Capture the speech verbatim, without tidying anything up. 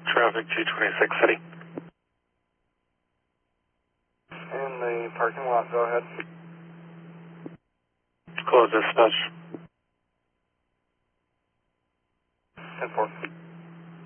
Traffic two twenty-six City. In the parking lot, go ahead. Close dispatch. ten four.